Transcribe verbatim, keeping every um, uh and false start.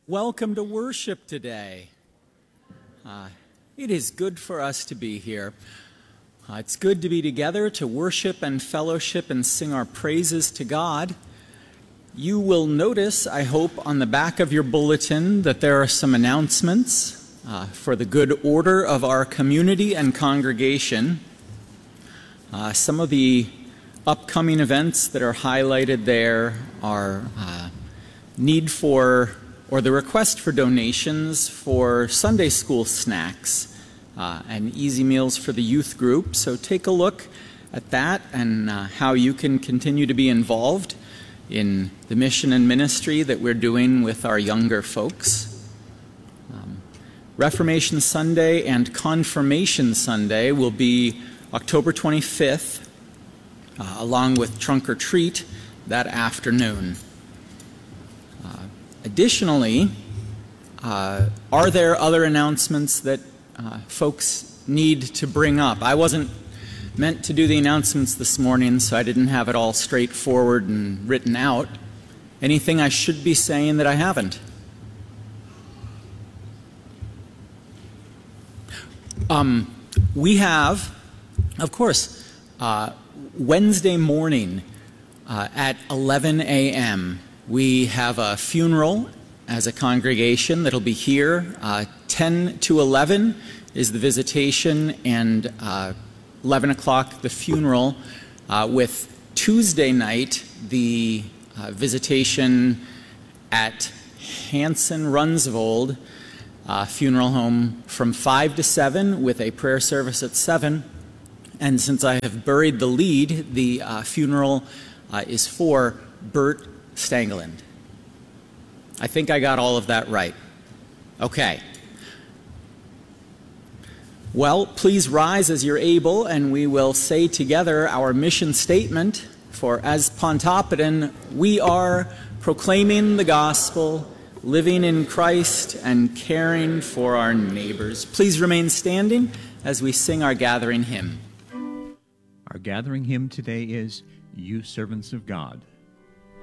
Welcome to worship today. Uh, it is good for us to be here. Uh, it's good to be together to worship and fellowship and sing our praises to God. You will notice, I hope, on the back of your bulletin that there are some announcements uh, for the good order of our community and congregation. Uh, some of the upcoming events that are highlighted there are uh, need for or the request for donations for Sunday school snacks uh, and easy meals for the youth group. So take a look at that and uh, how you can continue to be involved in the mission and ministry that we're doing with our younger folks. Um, Reformation Sunday and Confirmation Sunday will be October twenty-fifth, uh, along with Trunk or Treat that afternoon. Additionally, uh, are there other announcements that uh, folks need to bring up? I wasn't meant to do the announcements this morning, so I didn't have it all straightforward and written out. Anything I should be saying that I haven't? Um, we have, of course, uh, Wednesday morning uh, at eleven a m we have a funeral as a congregation that'll be here. Uh, ten to eleven is the visitation, and uh, eleven o'clock the funeral, uh, with Tuesday night the uh, visitation at Hanson Runsvold uh, Funeral Home from five to seven with a prayer service at seven. And since I have buried the lead, the uh, funeral uh, is for Bert Stangeland. I think I got all of that right. Okay. Well, please rise as you're able, and we will say together our mission statement. For as Pontoppidan, we are proclaiming the gospel, living in Christ, and caring for our neighbors. Please remain standing as we sing our gathering hymn. Our gathering hymn today is "You Servants of God."